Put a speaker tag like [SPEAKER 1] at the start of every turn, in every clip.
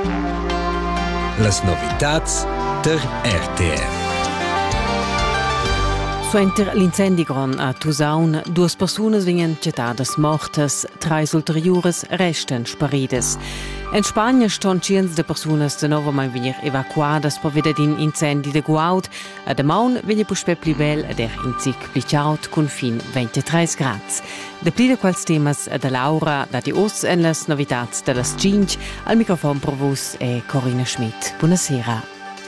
[SPEAKER 1] Las novitats der RTR.
[SPEAKER 2] Suenter l'incendi gron a Tusaun, 2 personas vingen gettadas mortas, 3 ulteriores resten sparidas. In Spagna ston ciens de personas de nova mai venir evacuadas per veder din incendi de Guaud, a de maun vegna puspe pli bel ed inzic plicaut cun fin 23 grads. De pli de quals temas de Laura, da di us en las novitats de las 5, al microfon per vos è Corinna Schmidt. Buonasera.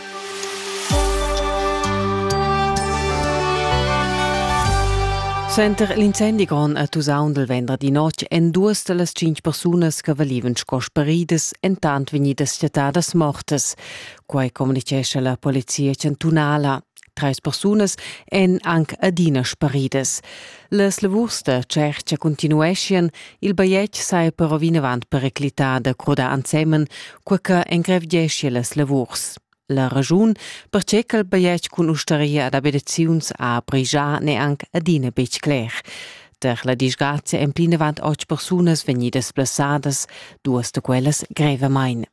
[SPEAKER 2] Suenter l'incendi gron a Tusaun del venerdì noc en 2 de las 5 personas che valivan scosparidas en tant vegnidas gettadas mortas. Quai comunicesce la polizia cantunala. 3 personas en anche adina sparidas. Las lavurs de cercia continuescien, il baiet sai però vinavant periclitada croda ansemen, quae engrevgesce las lavurs. La ragiun perché il baiet cun usteria ad abitaziuns a Brisà ne anche adina bec cler. Der la disgrazia en plinavant 8 personas venidas plaçadas, 2 de quelles grevemein.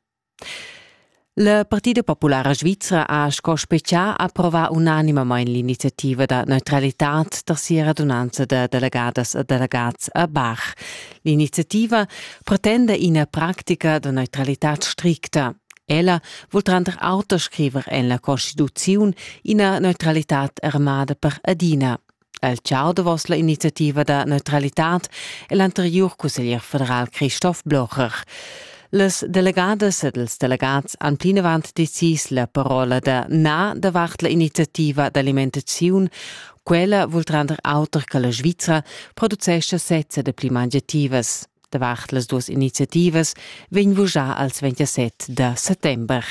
[SPEAKER 2] La Partida Populara Svizra ha scospecià approva unanimemein l'iniziativa da neutralitat der sia radunanza de delegadas e delegats a Bach. L'iniziativa pretende una pratica de neutralitat stricta. Ella vuol trander autoscriver en la Costituzione una neutralitat armada per adina. El ciao de vos la iniziativa da neutralitat è l'anterior consiglier federal Christoph Blocher. Les delegades ed els delegats han plinavant decis la parola da na davart la iniziativa d'alimentazione. Quella vuol trander auter che la Svizra producesce setze de pli mangiativas. Davart las 2 iniziativas vegn vuja als 27 de settember.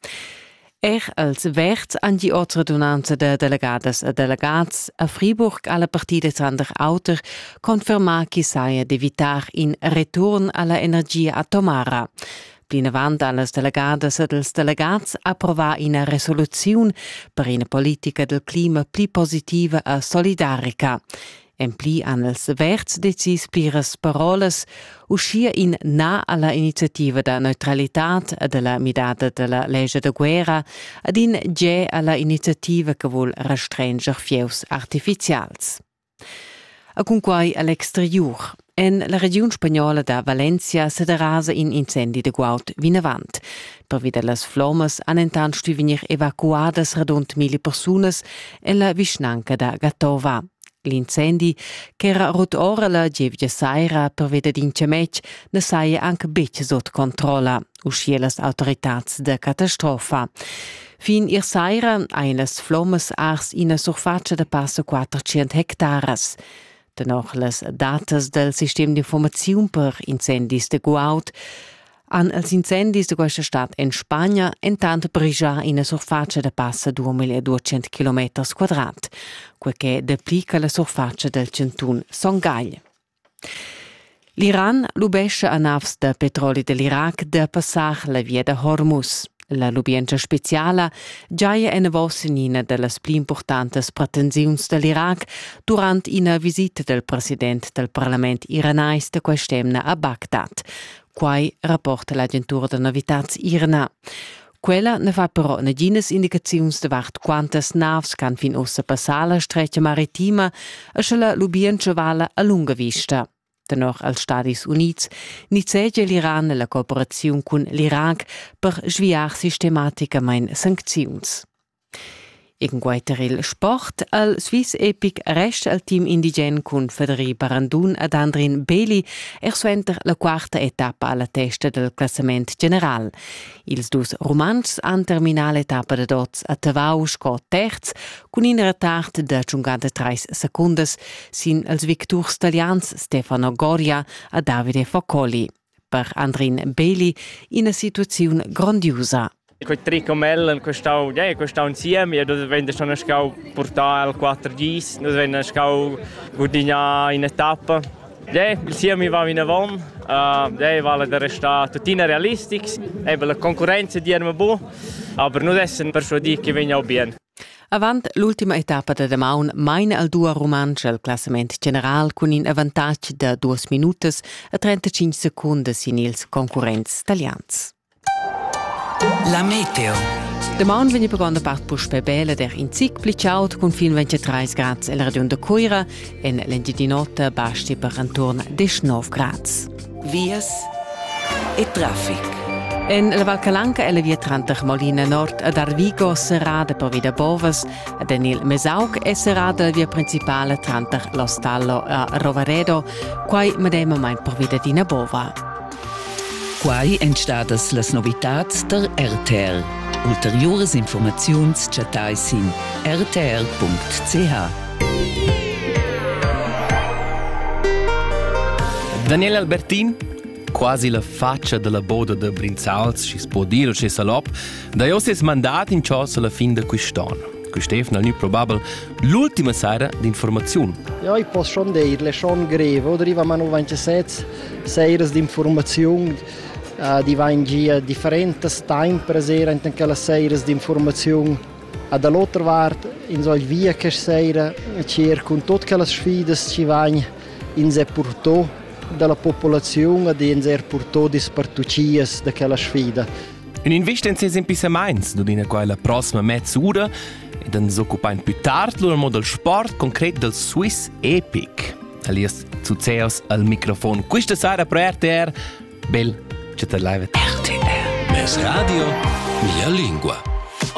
[SPEAKER 2] Als verts an die altra donanza de delegadas e delegats a Fribourg alla partida trander auter conferma che saia d'evitar in return alla energia atomara. Plinavant allas delegadas e dels delegats approva una resoluzione per una politica del clima pli positiva e solidarica. En pli an els verts decis pliras parolas uscia in na alla iniziativa da neutralitat e della midada della legge de guerra ed in ge alla iniziativa che vuol restrenger fieus artificials. A cunquai all'exterior. En la regione spagnola da Valencia se derasa in incendi de Guaut vinavant. Per vide las flammas han entant stu venir evacuadas radont 1000 personas en la vicinanca da Gatova. L'incendi, che era rot ora la gevgia saira per veder d'incemec, ne saia anche bec sot controlla, uscia las autoritats de catastrofa. Fin ir saira ein las flammas ars ina surfacia de passa 400 hectaras. Denoch las datas del sistema d'informaziun per incendis de Guaut an els incendis de questa stat in Spagna entant Brisà in una surfacia de passa 2200 km quadrat, quel duplica la surfacia del cantun Songhagl. L'Iran lubescha a navs de petroli dell'Iraq de passar la via de Hormuz. La lubienza speciala giaia una vossenina de las pli importantes pretensiuns dell'Iraq durant una visita del president del Parlament iranais de questemna a Baghdad. Quai rapporta l'agentura de novitats IRNA. Quella ne fa però negines indicaziuns de vart quantas navs can fin ossa passar la streccia maritima e se la lubienza vala a lunga vista. Denoch als Stadis Units nicege l'Iran la cooperazione con l'Iraq per sviar sistematicamente sancziuns. Irgendweiter Sport, al Swiss Epic resta al team indigen con Federico Barandun ed Andrin Bailey suenter la quarta etapa alla testa del classament general. Ils 2 romans han terminat l'etapa de dots a Tavau sco terz con in retard de 53 secundes sin els victors italians Stefano Goria e Davide Foccoli. Per Andrin Bailey in una situazione grandiosa.
[SPEAKER 3] Quei 3 camellen costau insieme, dove vende sono scau portare al 4 gis, dove vende scau guadagna in etapa. Insieme va in avanti, vale da restare tutti realistici, la concorrenza di arma buona, ma non essere persuaditi che venga bene.
[SPEAKER 2] Avant l'ultima etapa de demaun maina al 2 romansch al classament general con in avantatge de 2 minutos e 35 secundes in ils concurrents italians.
[SPEAKER 4] La meteo.
[SPEAKER 2] Domani viene begonnen part puspe bella der in Zig plicaut con fin 23 gradi e la regione de Coira en l'engi di notte basti per intorno 19 gradi.
[SPEAKER 4] Vias e traffic.
[SPEAKER 2] En la Val Calanca e la via 30 Molina Nord ad Arvigo serrada per via Bovas, ad Enil Mesaug e serrada la via principale 30 Lo Stallo a Rovaredo, quai medema mai per via Dina Bova.
[SPEAKER 4] Quai entstadas las novitats der RTR. Ulteriores informaziuns chatai sin rtr.ch.
[SPEAKER 5] Daniel Albertin, quasi la faccia della boda de Brinzals, ci si può dire, ci salop, da io si è mandato in ciò alla fine di quest'anno. Quest'anno è probabile l'ultima sera di informazione.
[SPEAKER 6] Ja, ich posso schon dire, schon greve, oder arriva a 97 seiras di informazione, di vanno differenti time per sera in quelle seiras di informazione. Dall'altra parte, in so via che sera, cercano tutte le sfide che vanno in se portò della popolazione e in se portò di spartucias di quella sfida.
[SPEAKER 5] Un investenza in pisaments, durante quella prossima mezz'ora, e dan s'occupain più tardi lo modo del sport concreto del Swiss Epic. Alias zu Zeus al microfono. Questa sera per RTR, bel, c'è te live.
[SPEAKER 4] RTR.
[SPEAKER 1] Mes radio, mia lingua.